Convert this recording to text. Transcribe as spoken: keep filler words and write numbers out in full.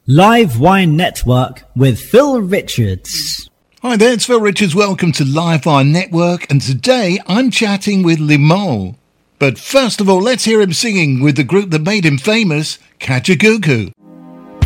Live Wine Network with Phil Richards. Hi there, it's Phil Richards. Welcome to Live Wine Network, and today I'm chatting with Limahl. But first of all, let's hear him singing with the group that made him famous, Kajagoogoo.